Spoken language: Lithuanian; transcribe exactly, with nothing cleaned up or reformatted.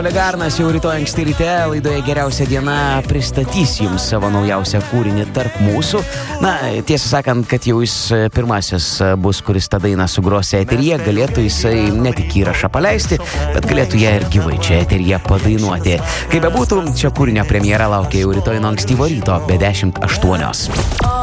Olegarnas jau rytoj anksti ryte laidoje Geriausia diena pristatys jums savo naujausią kūrinį Tarp mūsų. Na, tiesą sakant, kad jau jis pirmasis bus, kuris tą dainą sugros eteryje, galėtų jisai ne tik įrašą paleisti, bet galėtų ją ir gyvai čia eteryje padainuoti. Kaip bebūtų, šio kūrinio premjera laukia jau rytoj nuo ankstyvo ryto be dešimt aštuonios.